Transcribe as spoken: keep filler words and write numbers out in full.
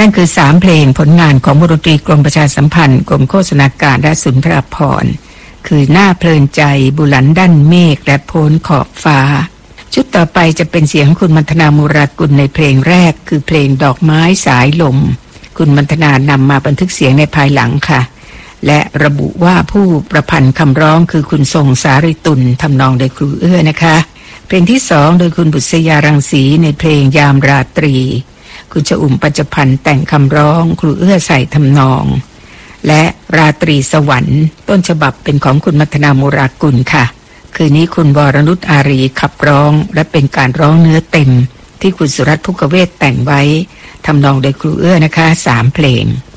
นั่นคือสามเพลงผลงานของวงดนตรีกรมประชาสัมพันธ์กรมโฆษณาการและสุนทรภรณ์คือหน้าเพลินใจบุหลันด้านเมฆและโพ้นขอบฟ้าชุดต่อไปจะเป็นเสียงคุณมัณฑนามูรากุลในเพลงแรกคือเพลงดอกไม้สายลมคุณมัณฑนานำมาบันทึกเสียงในภายหลังค่ะและระบุว่าผู้ประพันธ์คำร้องคือคุณทรงสาริตุลทำนองโดยครูเอื้อนะคะเพลงที่สองโดยคุณบุษยารังสีในเพลงยามราตรีคุณชอุ่มปัจจพันธ์แต่งคำร้องครูเอื้อใส่ทำนองและราตรีสวรรค์ต้นฉบับเป็นของคุณมัณฑนามูรากุลค่ะคืนนี้คุณวรนุชอารีขับร้องและเป็นการร้องเนื้อเต็มที่คุณสุรัตน์ภุกเวศแต่งไว้ทำนองโดยครูเอื้อนะคะสามเพลง